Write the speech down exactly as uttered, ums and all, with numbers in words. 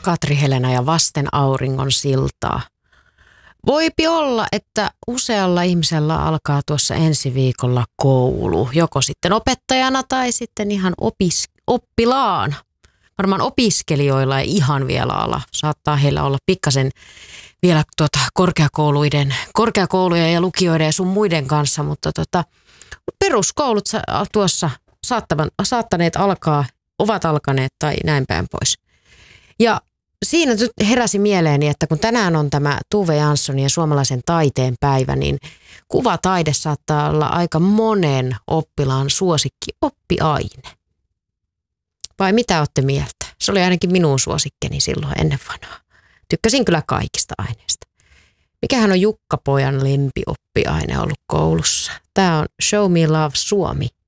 Katri Helena ja Vasten auringon siltaa. Voipi olla, että usealla ihmisellä alkaa tuossa ensi viikolla koulu, joko sitten opettajana tai sitten ihan opis, oppilaana. Varmaan opiskelijoilla ei ihan vielä ala. Saattaa heillä olla pikkasen vielä tuota korkeakouluiden, korkeakoulujen ja lukioiden ja sun muiden kanssa, mutta tota, peruskoulut tuossa saattavan, saattaneet alkaa, ovat alkaneet tai näin päin pois. Ja siinä heräsi mieleeni, että kun tänään on tämä Tove Janssonin ja suomalaisen taiteen päivä, niin kuvataide saattaa olla aika monen oppilaan suosikki oppiaine. Vai mitä olette mieltä? Se oli ainakin minun suosikkeni silloin ennen vanhaa. Tykkäsin kyllä kaikista aineista. Mikähän on Jukka-pojan lempioppiaine ollut koulussa? Tämä on Show Me Love Suomi.